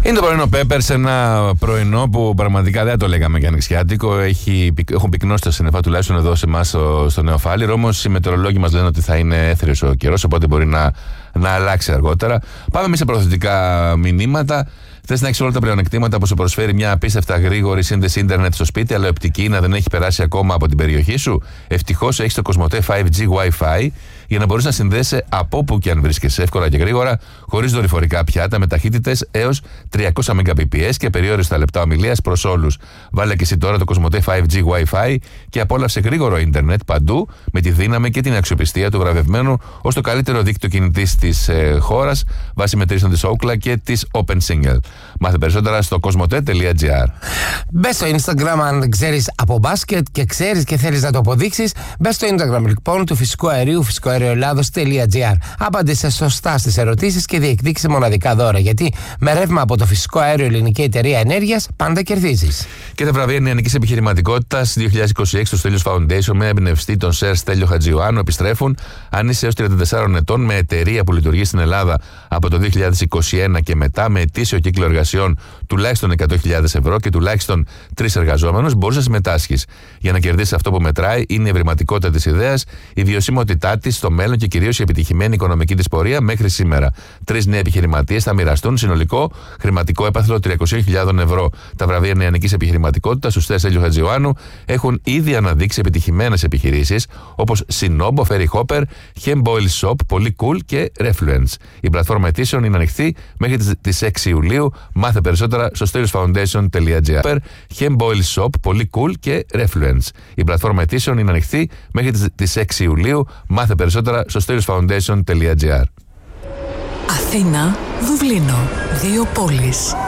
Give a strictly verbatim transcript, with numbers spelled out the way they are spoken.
Είναι το πρωινό Πέπερ, σε ένα πρωινό που πραγματικά δεν το λέγαμε για ανοιξιάτικο. Έχει, έχουν πυκνώσει τα σύννεφα, τουλάχιστον εδώ σε εμάς στο, στο Νεοφάλιρο. Όμως οι μετεωρολόγοι μας λένε ότι θα είναι έθριος ο καιρός, οπότε μπορεί να, να αλλάξει αργότερα. Πάμε εμείς σε προθετικά μηνύματα. Θες να έχεις όλα τα πλεονεκτήματα που σου προσφέρει μια απίστευτα γρήγορη σύνδεση ίντερνετ στο σπίτι, αλλά η οπτική να δεν έχει περάσει ακόμα από την περιοχή σου? Ευτυχώς έχεις το Κοσμοτέ φάιβ τζι Wi-Fi για να μπορείς να συνδέεσαι από όπου και αν βρίσκεσαι εύκολα και γρήγορα, χωρίς δορυφορικά πιάτα, με ταχύτητες έως τριακόσια Mbps και περιόριστα λεπτά ομιλίας προς όλους. Βάλε και εσύ τώρα το Κοσμοτέ φάιβ τζι Wi-Fi και απόλαυσε γρήγορο ίντερνετ παντού με τη δύναμη και την αξιοπιστία του βραβευμένου ως το καλύτερο δίκτυο κινητής της ε, χώρας βάσει μετρήσεων της Ookla και της OpenSignal. Μάθε περισσότερα στο κοσμοτέ τελεία τζι άρ. Μπες στο Instagram αν ξέρεις από μπάσκετ και ξέρεις και θέλεις να το αποδείξεις. Μπες στο Instagram λοιπόν του Φυσικού Αερίου, φυσικό αέριο ελλάδος τελεία τζι άρ. Απάντησε σωστά στις ερωτήσεις και διεκδίκησε μοναδικά δώρα. Γιατί με ρεύμα από το Φυσικό Αέριο Ελληνική Εταιρεία Ενέργειας πάντα κερδίζεις. Και τα βραβεία νεανικής επιχειρηματικότητας δύο χιλιάδες είκοσι έξι του Στέλιος Foundation με εμπνευστή τον Σερ Στέλιο Χατζιωάννου επιστρέφουν. Αν είσαι έως τριάντα τεσσάρων ετών με εταιρεία που λειτουργεί στην Ελλάδα από το δύο χιλιάδες είκοσι ένα και μετά με ετήσιο κύκλο εργασιών τουλάχιστον εκατό χιλιάδες ευρώ και τουλάχιστον τρεις εργαζόμενους, μπορείς να συμμετάσχεις. Για να κερδίσεις αυτό που μετράει είναι η ευρηματικότητα της ιδέας, η βιωσιμότητά της στο μέλλον και κυρίως η επιτυχημένη οικονομική της πορεία μέχρι σήμερα. Τρεις νέοι επιχειρηματίες θα μοιραστούν συνολικό χρηματικό έπαθλο τριακόσιες χιλιάδες ευρώ. Τα βραβεία νεανικής επιχειρηματικότητας του Στέλιο Χατζιωάννου έχουν ήδη αναδείξει επιτυχημένες επιχειρήσεις όπως Sinobo, Ferry Hopper, Hem Boil Shop, πολύ cool και Refluence. Η πλατφόρμα αιτήσεων είναι ανοιχτή μέχρι τις έξι Ιουλίου. Μάθε περισσότερα στο στέλιος φάουντέισον τελεία τζι άρ. Hem Boil Shop, πολύ cool και Refluence. Η πλατφόρμα αιτήσεων είναι ανοιχτή μέχρι τις έξι Ιουλίου. Μάθε περισσότερα στο στέλιος φάουντέισον τελεία τζι άρ. Αθήνα, Δουβλίνο. Δύο πόλεις.